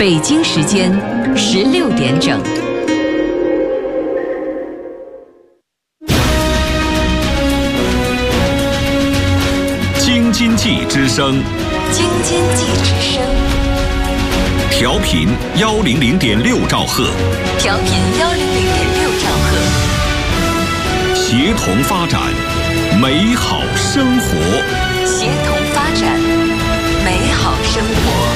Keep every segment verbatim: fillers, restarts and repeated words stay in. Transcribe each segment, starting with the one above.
北京时间十六点整。 京津冀之声， 京津冀之声， 调频幺零零点六兆赫， 调频幺零零点六兆赫， 协同发展，美好生活， 协同发展，美好生活。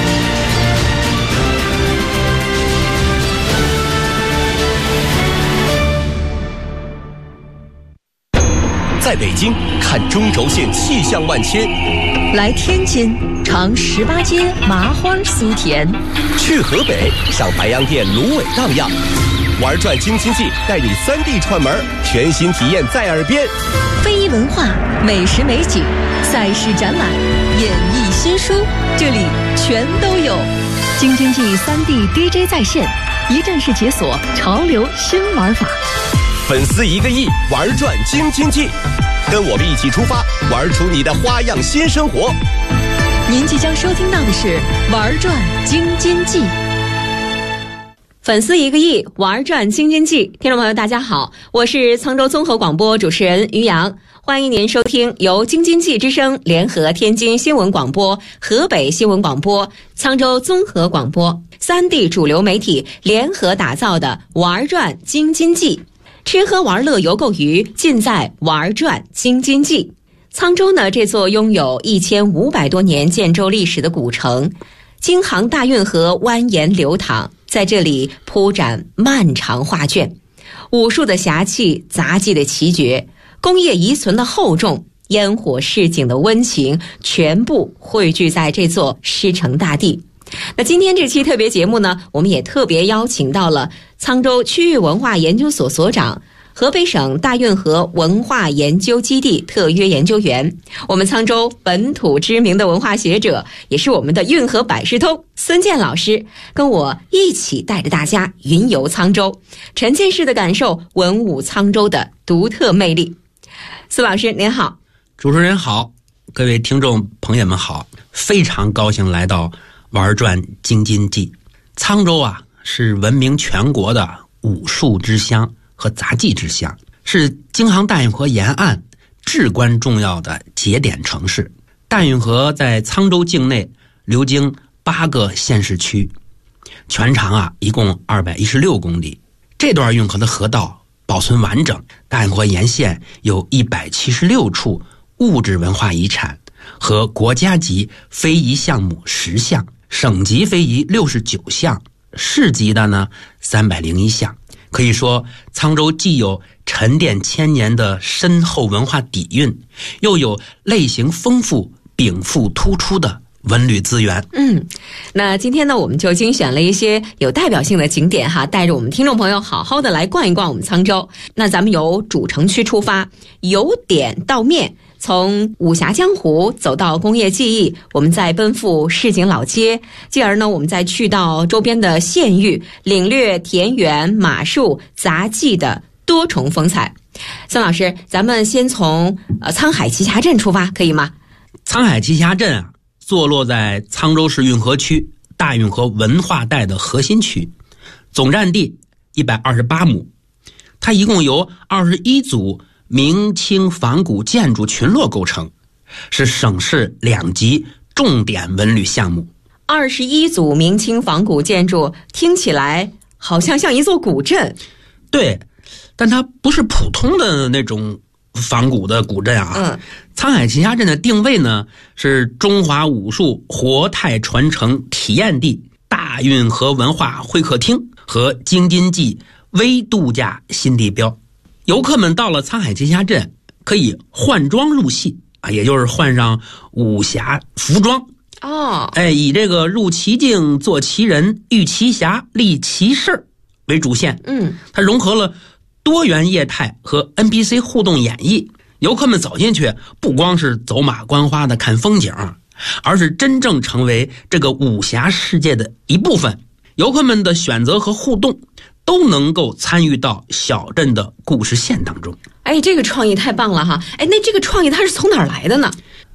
在北京看中轴线气象万千， 来天津尝十八街麻花酥甜， 去河北赏白洋淀芦苇荡漾，玩转京津冀带你三地串门，全新体验在耳边。 非遗文化、美食美景、赛事展览、演艺新书，这里全都有。京津冀三地 D J 在线，一站式解锁潮流新玩法。 粉丝一个亿，玩转京津冀，跟我们一起出发，玩出你的花样新生活。 您即将收听到的是玩转京津冀。 粉丝一个亿，玩转京津冀。听众朋友大家好，我是沧州综合广播主持人于洋，欢迎您收听由京津冀之声联合天津新闻广播、河北新闻广播、沧州综合广播三地主流媒体联合打造的玩转京津冀。吃喝玩乐游购娱尽在玩转京津冀。沧州呢，这座拥有一千五百多年建州历史的古城，京杭大运河蜿蜒流淌，在这里铺展漫长画卷，武术的侠气，杂技的奇绝，工业遗存的厚重，烟火市井的温情，全部汇聚在这座狮城大地。那今天这期特别节目呢，我们也特别邀请到了沧州区域文化研究所所长、河北省大运河文化研究基地特约研究员，我们沧州本土知名的文化学者，也是我们的运河百事通孙健老师，跟我一起带着大家云游沧州，沉浸式的感受文武沧州的独特魅力。孙老师您好。 主持人好，各位听众朋友们好，非常高兴来到玩转京津冀。沧州啊，是闻名全国的武术之乡和杂技之乡，是京杭大运河沿岸至关重要的节点城市。大运河在沧州境内流经八个县市区，全长啊一共二百一十六公里。这段运河的河道保存完整，大运河沿线有一百七十六处物质文化遗产和国家级非遗项目十项，省级非遗六十九项，市级的呢三百零一项。可以说，沧州既有沉淀千年的深厚文化底蕴，又有类型丰富、禀赋突出的文旅资源。 嗯，那今天呢，我们就精选了一些有代表性的景点哈，带着我们听众朋友好好的来逛一逛我们沧州。那咱们由主城区出发，由点到面，从武侠江湖走到工业记忆，我们再奔赴市井老街，继而呢，我们再去到周边的县域，领略田园、马术、杂技的多重风采。孙老师，咱们先从呃沧海奇峡镇出发，可以吗？ 沧海奇峡镇啊，坐落在沧州市运河区大运河文化带的核心区，总占地一百二十八亩。它一共由二十一组明清仿古建筑群落构成，是省市两级重点文旅项目。 二十一组明清仿古建筑，听起来好像像一座古镇。 对，但它不是普通的那种仿古的古镇啊。 嗯， 沧海奇峡镇的定位呢，是中华武术活态传承体验地、大运河文化会客厅和京津冀微度假新地标。游客们到了沧海奇峡镇，可以换装入戏啊，也就是换上武侠服装哦， 哎，以这个入奇境、做奇人、遇奇侠、立奇事为主线。 嗯， 它融合了多元业态和 N P C 互动演绎。游客们走进去，不光是走马观花的看风景，而是真正成为这个武侠世界的一部分。游客们的选择和互动都能够参与到小镇的故事线当中。 哎，这个创意太棒了哈！哎，那这个创意它是从哪儿来的呢？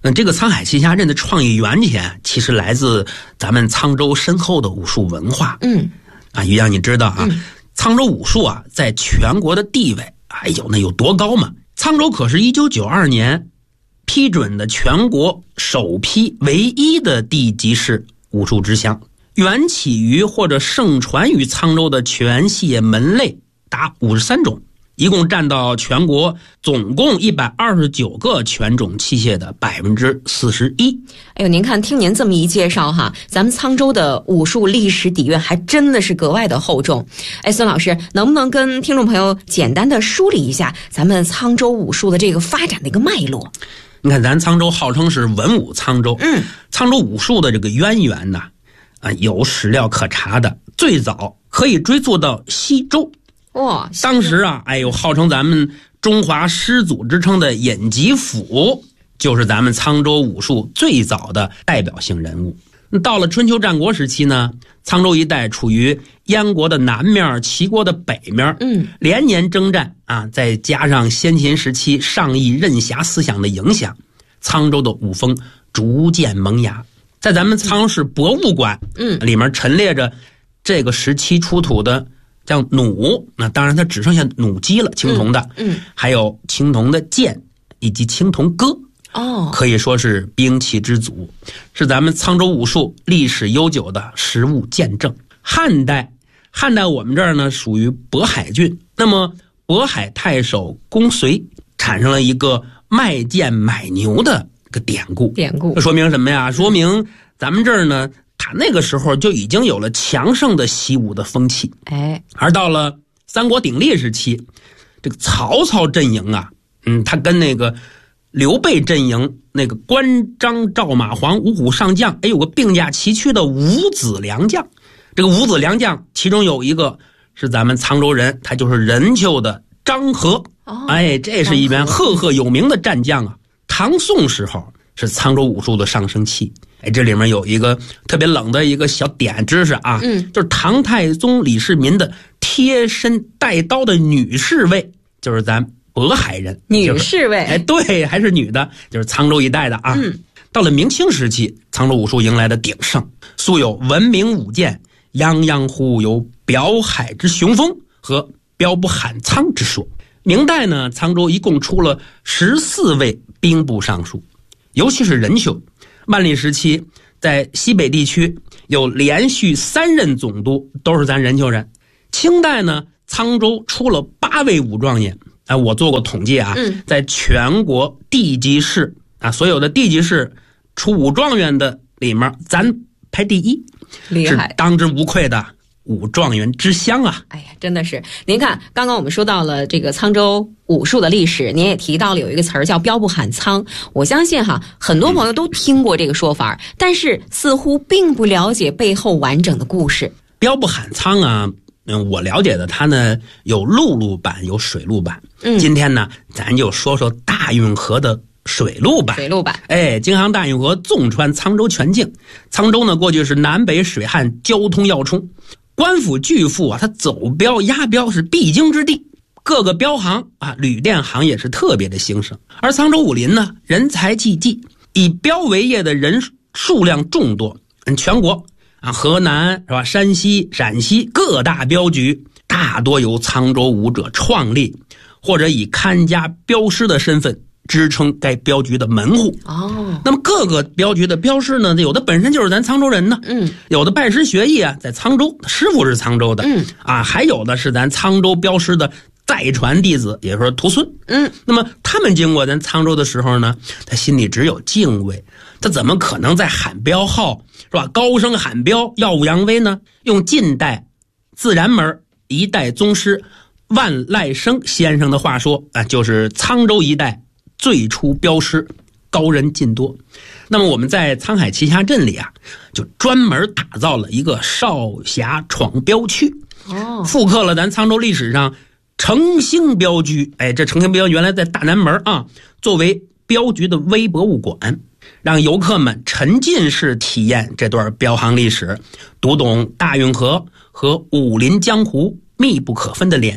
嗯，这个沧海奇侠阵的创意源泉其实来自咱们沧州深厚的武术文化。 嗯， 啊，于洋你知道啊， 嗯、 沧州武术啊在全国的地位，哎呦那有多高嘛？沧州可是一九九二年批准的全国首批唯一的地级市武术之乡，源起于或者盛传于沧州的拳械门类达五十三种，一共占到全国总共一百二十九个拳种器械的百分之四十一。 哎呦，您看，听您这么一介绍哈，咱们沧州的武术历史底蕴还真的是格外的厚重。哎，孙老师，能不能跟听众朋友简单的梳理一下咱们沧州武术的这个发展的一个脉络？ 你看，咱沧州号称是文武沧州， 嗯， 沧州武术的这个渊源呢，啊，有史料可查的，最早可以追溯到西周。 哇， 当时啊，哎呦，号称咱们中华始祖之称的尹吉甫，就是咱们沧州武术最早的代表性人物。到了春秋战国时期呢，沧州一带处于燕国的南面，齐国的北面， 嗯， 连年征战啊，再加上先秦时期上义任侠思想的影响，沧州的武风逐渐萌芽。在咱们沧州市博物馆， 嗯， 里面陈列着这个时期出土的像弩，那当然它只剩下弩机了，青铜的， 嗯，嗯还有青铜的剑以及青铜戈。 哦， 可以说是兵器之祖，是咱们沧州武术历史悠久的实物见证。汉代，汉代我们这儿呢属于渤海郡，那么渤海太守公遂产生了一个卖剑买牛的个典故。 典故这说明什么呀？说明咱们这儿呢，他那个时候就已经有了强盛的习武的风气。 哎， 而到了三国鼎立时期，这个曹操阵营啊，嗯，他跟那个刘备阵营那个关张赵马黄五虎上将，哎，有个并驾齐驱的五子良将。这个五子良将其中有一个是咱们沧州人，他就是任丘的张合。 哦， 哎，这是一员赫赫有名的战将啊。唐宋时候是沧州武术的上升期。哎，这里面有一个特别冷的一个小点知识啊， 嗯， 就是唐太宗李世民的贴身带刀的女侍卫，就是咱渤海人， 女侍卫， 哎，对，还是女的，就是沧州一带的啊。 嗯， 到了明清时期，沧州武术迎来的鼎盛，素有文明武剑，泱泱乎有表海之雄风和标不喊苍之说。明代呢，沧州一共出了十四位兵部尚书，尤其是任丘。万历时期，在西北地区有连续三任总督，都是咱任丘人。清代呢，沧州出了八位武状元。哎，我做过统计啊， 嗯， 在全国地级市啊，所有的地级市出武状元的里面，咱排第一， 厉害， 是当之无愧的武状元之乡啊！ 哎呀，真的是，您看，刚刚我们说到了这个沧州武术的历史，您也提到了有一个词儿叫标不喊苍。我相信哈，很多朋友都听过这个说法，嗯，但是似乎并不了解背后完整的故事。 标不喊苍啊，嗯，我了解的它呢有陆路版，有水路版。 嗯， 今天呢，咱就说说大运河的水路版。 水路版， 哎，京杭大运河纵穿沧州全境，沧州呢过去是南北水旱交通要冲。官府巨富啊，它走标押标是必经之地，各个标行啊，旅店行业是特别的兴盛。而沧州武林呢，人才济济，以标为业的人数量众多。嗯，全国啊，河南是吧，山西、陕西各大镖局大多由沧州武者创立，或者以看家镖师的身份支撑该镖局的门户。 哦， 那么各个镖局的镖师呢，有的本身就是咱沧州人呢， 嗯， 有的拜师学艺啊，在沧州，师傅是沧州的， 嗯啊，还有的是咱沧州镖师的再传弟子，也就是说徒孙， 嗯， 那么他们经过咱沧州的时候呢，他心里只有敬畏，他怎么可能在喊镖号是吧？高声喊镖，耀武扬威呢？用近代自然门一代宗师万籁生先生的话说啊，就是沧州一带最初镖师高人尽多。那么我们在沧海奇侠阵里啊，就专门打造了一个少侠闯镖区， 哦， 复刻了咱沧州历史上澄兴镖局。哎，这澄兴镖原来在大南门啊，作为镖局的微博物馆，让游客们沉浸式体验这段镖行历史，读懂大运河和武林江湖密不可分的联系。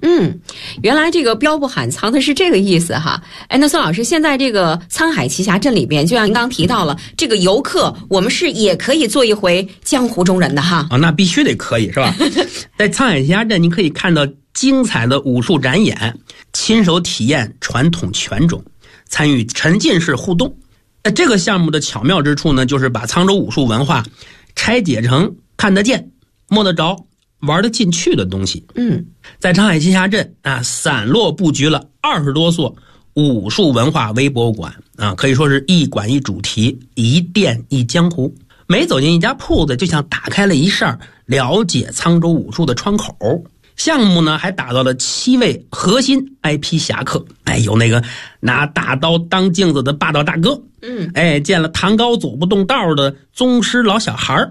嗯，原来这个标不喊藏的是这个意思哈。哎，那孙老师，现在这个沧海奇侠阵里边，就像您刚提到了，这个游客我们是也可以做一回江湖中人的哈。 啊，那必须得可以是吧？在沧海奇侠阵，你可以看到精彩的武术展演，亲手体验传统拳种，参与沉浸式互动。那这个项目的巧妙之处呢，就是把沧州武术文化拆解成看得见、摸得着、玩得进去的东西。 嗯， 在沧海奇侠镇啊，散落布局了二十多所武术文化微博物馆啊，可以说是一馆一主题，一店一江湖。每走进一家铺子，就像打开了一扇了解沧州武术的窗口。项目呢，还打造了七位核心 I P 侠客，哎，有那个拿大刀当镜子的霸道大哥， 嗯， 哎，见了唐高走不动道的宗师老小孩，